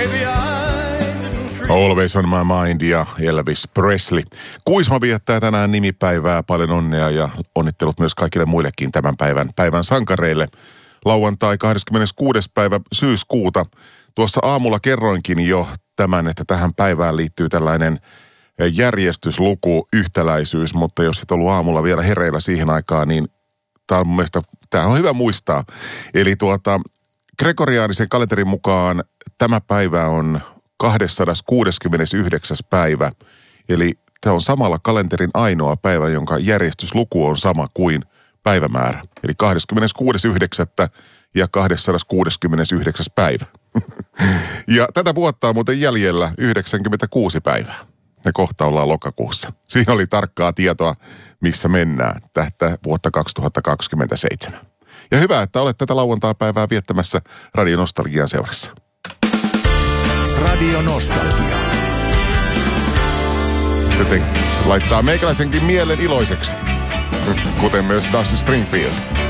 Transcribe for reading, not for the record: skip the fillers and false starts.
Always on my mind ja Elvis Presley. Kuisma viettää tänään nimipäivää, paljon onnea ja onnittelut myös kaikille muillekin tämän päivän sankareille. Lauantai 26. päivä syyskuuta. Tuossa aamulla kerroinkin jo tämän, että tähän päivään liittyy tällainen järjestysluku, yhtäläisyys, mutta jos et ollut aamulla vielä hereillä siihen aikaan, niin tämä on hyvä muistaa. Eli gregoriaanisen kalenterin mukaan tämä päivä on 269. päivä, eli tämä on samalla kalenterin ainoa päivä, jonka järjestysluku on sama kuin päivämäärä. Eli 26.9. ja 269. päivä. Ja tätä vuotta on muuten jäljellä 96 päivää. Ja kohta ollaan lokakuussa. Siinä oli tarkkaa tietoa, missä mennään tästä vuotta 2027. Ja hyvä, että olet tätä lauantai-päivää viettämässä Radio Nostalgian seurassa. Radio Nostalgia. Se laittaa meikäläisenkin mielen iloiseksi, kuten myös Dusty Springfield.